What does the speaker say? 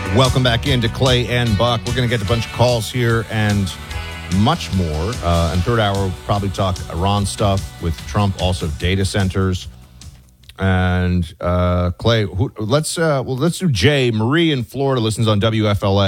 Welcome back into Clay and Buck. We're going to get a bunch of calls here and much more. In third hour, we'll probably talk Iran stuff with Trump, also data centers. And Clay, let's do Jay. Marie in Florida listens on WFLA.